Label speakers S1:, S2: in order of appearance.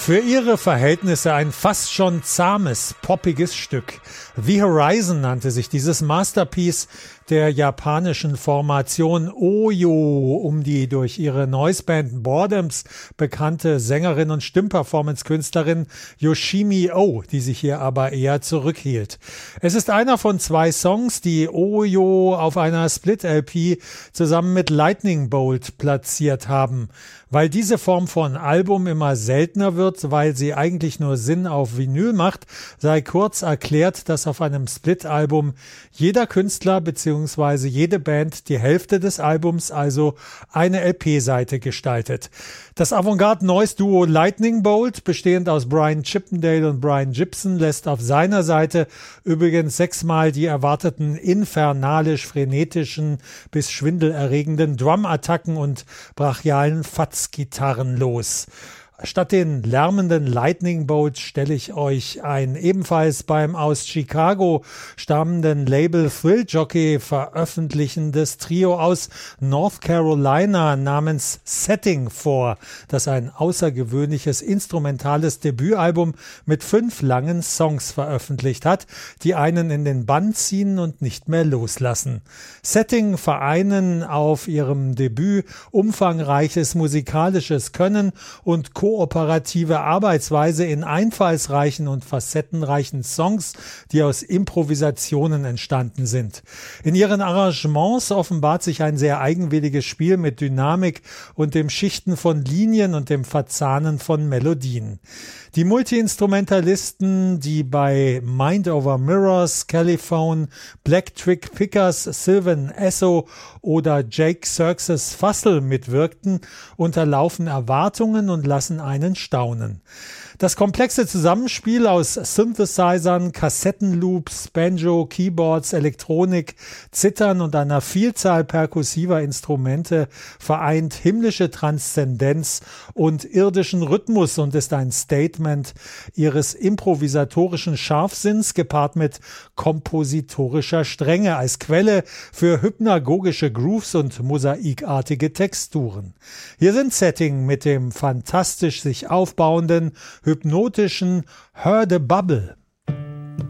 S1: Für ihre Verhältnisse ein fast schon zahmes, poppiges Stück. The Horizon nannte sich dieses Masterpiece der japanischen Formation Oyo um die durch ihre Noiseband Boredoms bekannte Sängerin und Stimmperformance-Künstlerin Yoshimi Oh, die sich hier aber eher zurückhielt. Es ist einer von 2 Songs, die Oyo auf einer Split-LP zusammen mit Lightning Bolt platziert haben. Weil diese Form von Album immer seltener wird, weil sie eigentlich nur Sinn auf Vinyl macht, sei kurz erklärt, dass auf einem Split-Album jeder Künstler bzw. jede Band die Hälfte des Albums, also eine LP-Seite gestaltet. Das Avantgarde-Noise-Duo Lightning Bolt, bestehend aus Brian Chippendale und Brian Gibson, lässt auf seiner Seite übrigens 6-mal die erwarteten infernalisch-frenetischen bis schwindelerregenden Drum-Attacken und brachialen Fatzgitarren los. Statt den lärmenden Lightning Bolt stelle ich euch ein ebenfalls beim aus Chicago stammenden Label Thrill Jockey veröffentlichendes Trio aus North Carolina namens Setting vor, das ein außergewöhnliches instrumentales Debütalbum mit 5 langen Songs veröffentlicht hat, die einen in den Bann ziehen und nicht mehr loslassen. Setting vereinen auf ihrem Debüt umfangreiches musikalisches Können und kooperative Arbeitsweise in einfallsreichen und facettenreichen Songs, die aus Improvisationen entstanden sind. In ihren Arrangements offenbart sich ein sehr eigenwilliges Spiel mit Dynamik und dem Schichten von Linien und dem Verzahnen von Melodien. Die Multi-Instrumentalisten, die bei Mind Over Mirrors, Caliphone, Black Trick Pickers, Sylvan Esso oder Jake Xerxes Fussell mitwirkten, unterlaufen Erwartungen und lassen einen staunen. Das komplexe Zusammenspiel aus Synthesizern, Kassettenloops, Banjo, Keyboards, Elektronik, Zittern und einer Vielzahl perkussiver Instrumente vereint himmlische Transzendenz und irdischen Rhythmus und ist ein Statement ihres improvisatorischen Scharfsinns gepaart mit kompositorischer Strenge als Quelle für hypnagogische Grooves und mosaikartige Texturen. Hier sind Setting mit dem fantastisch sich aufbauenden, hypnotischen Heard a Bubble.